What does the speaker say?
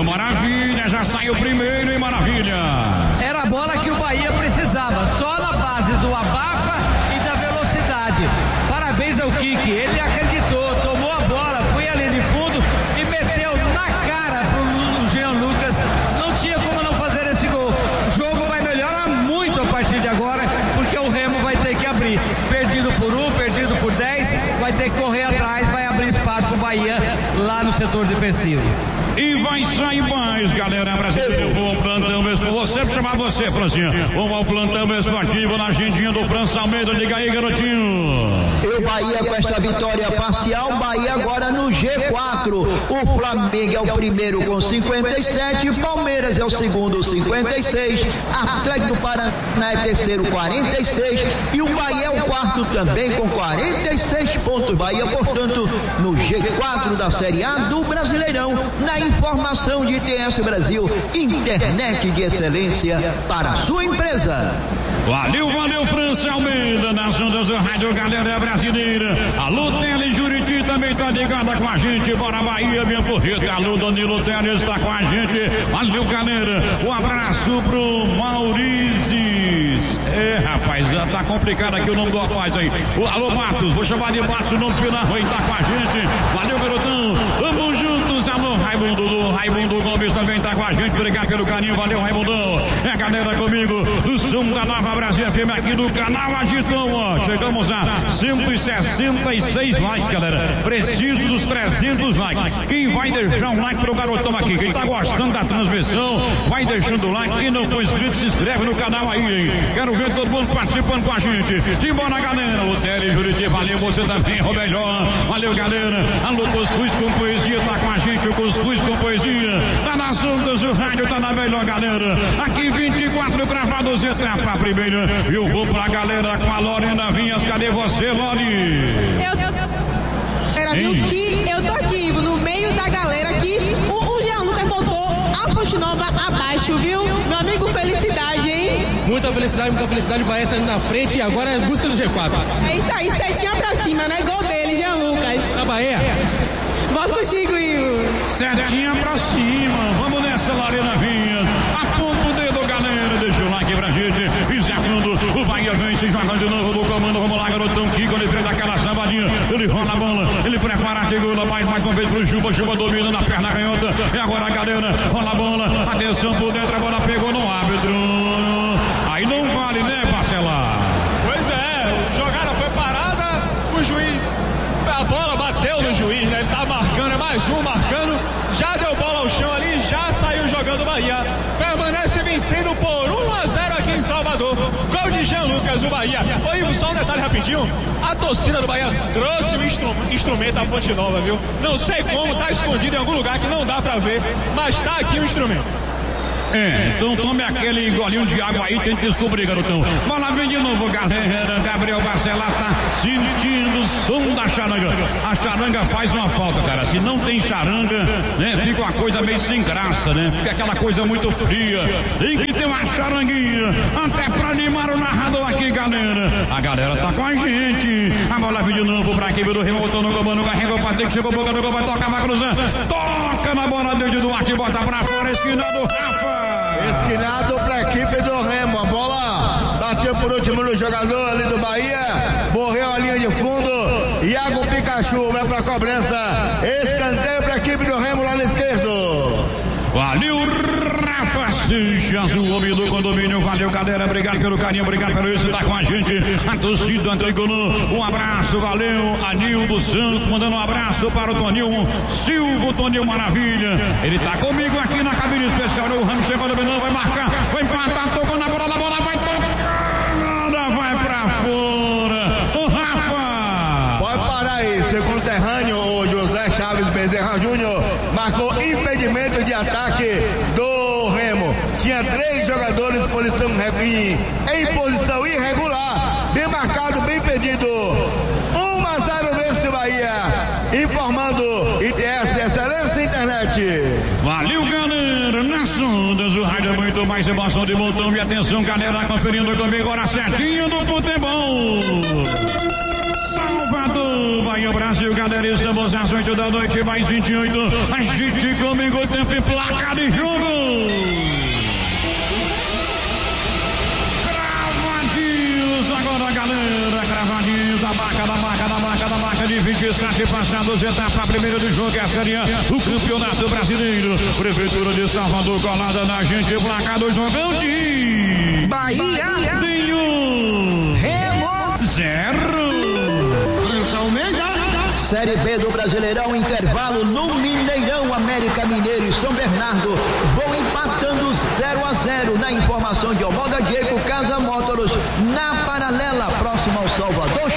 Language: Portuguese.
Maravilha, já saiu primeiro, hein, Maravilha? Era a bola que o Bahia precisava, só na base do abafa e da velocidade. Parabéns ao Kiki, ele acreditou, tomou a bola, foi ali de fundo e meteu na cara pro Jean Lucas. Não tinha como não fazer esse gol. O jogo vai melhorar muito a partir de agora, porque o Remo vai ter que abrir. Perdido por 1, perdido por 10, vai ter que correr atrás, vai abrir espaço pro Bahia lá no setor defensivo. E vai sair mais, galera brasileira. Eu vou ao plantão esportivo. Vou sempre chamar você, Francinha. Vamos ao plantão esportivo na agendinha do França Almeida. Liga aí, garotinho. E o Bahia com esta vitória parcial, Bahia agora no G4. O Flamengo é o primeiro com 57, Palmeiras é o segundo 56, Atlético do Paraná é terceiro 46 e o Bahia é o quarto também com 46 pontos. Bahia, portanto, no G4 da Série A do Brasileirão. Na informação de ITS Brasil, internet de excelência para a sua empresa. Valeu, França Almeida, nas ondas do rádio, galera brasileira. Alô, Tele Juriti também tá ligada com a gente. Bora Bahia, minha porreta. Alô, Danilo Teles está com a gente. Valeu, galera. Um abraço pro Maurício. Rapaz, tá complicado aqui o nome do rapaz aí. Alô, Matos, vou chamar de Matos, o nome final aí, tá com a gente. Valeu, garotão. Vamos juntos. Alô, Raimundo Gomes também tá com a gente. Obrigado pelo carinho, valeu, Raimundão. Galera comigo, o som da Nova Brasil FM aqui do canal Agitão, ó. Chegamos a 166 likes, galera. Preciso dos 300 likes. Quem vai deixar um like pro garotão aqui? Quem tá gostando da transmissão, vai deixando o like. Quem não for inscrito, se inscreve no canal aí, hein? Quero ver todo mundo participando com a gente. Simbora, galera. O Tele Juriti, valeu você também, Robelhão. Valeu, galera. Alô, Cuscuz com Poesia, tá com a gente. O Cuscuz com Poesia. Tá nas ondas, o rádio tá na melhor, galera. Aqui 24 cravados, etapa a primeira. Eu vou pra galera com a Lorena Vinhas. Cadê você, Lori? Eu tô aqui no meio da galera aqui. O Jean Lucas botou a Fonte Nova abaixo, viu? Meu amigo, felicidade, hein? Muita felicidade, o Bahia saindo na frente e agora é busca do G4. É isso aí, setinha pra cima, né? Gol dele, Jean Lucas. A Bahia. Volto contigo, Igor. Setinha pra cima. Vamos nessa, Lorena Vinhas. Aponta o dedo, galera. Deixa o like pra gente. E Zerfundo, o Bahia vem se jogando de novo no comando. Vamos lá, garotão. Kiko, ele vem daquela sambadinha. Ele rola a bola. Ele prepara a segunda. Mais uma vez pro Juba. Juba domina na perna canhota. E agora a galera rola a bola. Atenção por dentro. A bola pegou no árbitro. Aí não vale, né, Marcela? Pois é. A jogada foi parada. O juiz. A bola bateu no juiz, né? Ele tá marcando, é mais um marcando, já deu bola ao chão ali, já saiu jogando o Bahia, permanece vencendo por 1-0 aqui em Salvador, gol de Jean Lucas, o Bahia. Ô Ivo, só um detalhe rapidinho, a torcida do Bahia trouxe o instrumento da Fonte Nova, viu? Não sei como, tá escondido em algum lugar que não dá pra ver, mas tá aqui o instrumento. Então tome aquele golinho de água aí, tente descobrir, garotão. Bola vem de novo, galera. Gabriel Barcelar tá sentindo o som da charanga. A charanga faz uma falta, cara. Se não tem charanga, né, fica uma coisa meio sem graça, né? Fica aquela coisa muito fria. Tem que ter uma charanguinha, até pra animar o narrador aqui, galera. A galera tá com a gente. A bola vem de novo pra equipe do Remo, botou no comando, carregou o Patrick, chegou boca no gol, vai tocar, vai cruzando. Toca na bola dele do Duarte, bota pra fora, esquina do Rafa. Esquinado para a equipe do Remo. A bola bateu por último no jogador ali do Bahia. Morreu a linha de fundo. Iago Pikachu vai para a cobrança. Escanteio para a equipe do Remo lá no esquerdo. Valeu, Rafa Seixas, o homem do condomínio. Valeu, galera. Obrigado pelo carinho, obrigado pelo isso. Tá com a gente. A torcida tricolor. Um abraço, valeu. Anildo Santos mandando um abraço para o Toninho Silva, Toninho Maravilha. Ele tá comigo aqui na cabine especial. O Ramos chegou, dominou, vai marcar, vai empatar, tocou na bola vai tocar. Vai pra fora. Ô, Rafa! Pode parar aí. Seu conterrâneo, o José Chaves Bezerra Júnior, marcou impedimento de ataque do Remo. Tinha 3 jogadores em posição irregular. Bem marcado, bem pedido. 1-0 vence o Bahia. Informando ITS Excelência Internet. Valeu, galera. Nas ondas, o rádio é muito mais emoção de montão. E atenção, galera, conferindo comigo agora certinho do futebol. Salvador, Bahia, Brasil, galera, estamos às 8 da noite, mais 28. Agite comigo, segundo tempo e placa de jogo. Cravadinhos agora, galera. Cravadinhos da marca de 27 passados, etapa primeira do jogo, é a Série A, o Campeonato Brasileiro. Prefeitura de Salvador colada na gente, placa 2 jogão de Bahia. Nenhum. Remo. 0. Série B do Brasileirão, intervalo no Mineirão, América Mineiro e São Bernardo vão empatando 0-0 na informação de Almoda Diego Casa Motors, na paralela, próximo ao Salvador